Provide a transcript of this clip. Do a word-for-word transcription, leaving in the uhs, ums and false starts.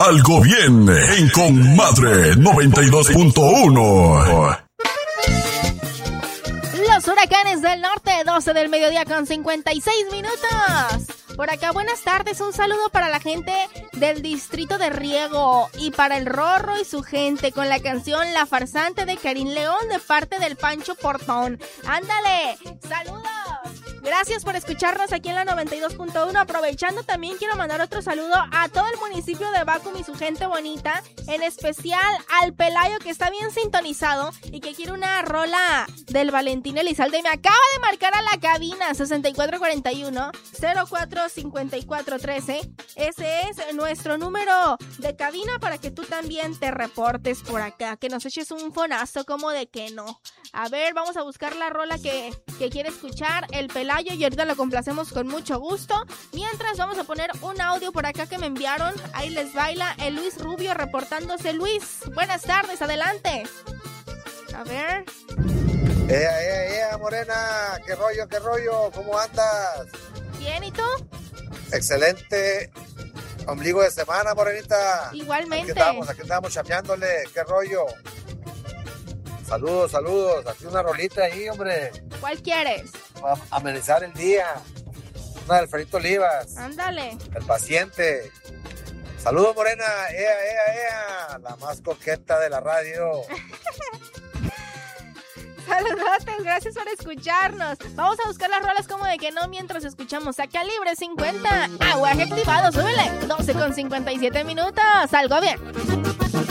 Algo bien en Comadre noventa y dos punto uno. Los huracanes del norte, doce del mediodía con cincuenta y seis minutos. Por acá, buenas tardes, un saludo para la gente del distrito de Riego y para el Rorro y su gente con la canción La Farsante de Karim León de parte del Pancho Portón. ¡Ándale! ¡Saludos! Gracias por escucharnos aquí en la noventa y dos punto uno. Aprovechando también quiero mandar otro saludo a todo el municipio de Bacum y su gente bonita, en especial al Pelayo que está bien sintonizado y que quiere una rola del Valentín Elizalde. Me acaba de marcar a la cabina sesenta y cuatro cuarenta y uno, cero cuatro cincuenta y cuatro trece. Ese es nuestro número de cabina para que tú también te reportes por acá, que nos eches un fonazo como de que no. A ver, vamos a buscar la rola que, que quiere escuchar el Pelayo y ahorita lo complacemos con mucho gusto. Mientras vamos a poner un audio por acá que me enviaron. Ahí les baila el Luis Rubio reportándose. Luis, buenas tardes, adelante. A ver. ¡Ea, ea, ea, morena! ¿Qué rollo, qué rollo? ¿Cómo andas? Bien, ¿y tú? Excelente ombligo de semana, morenita. Igualmente. Aquí estamos, aquí estamos chapeándole. ¿Qué rollo? Saludos, saludos. Aquí una rolita ahí, hombre. ¿Cuál quieres? Para amenizar el día. Una del Ferito Olivas. Ándale. El paciente. Saludos, morena. Ea, ea, ea. La más coqueta de la radio. Saludotes, gracias por escucharnos. Vamos a buscar las rolas como de que no mientras escuchamos a Calibre cincuenta. Aguaje activado, súbele. doce con cincuenta y siete minutos. Algo bien.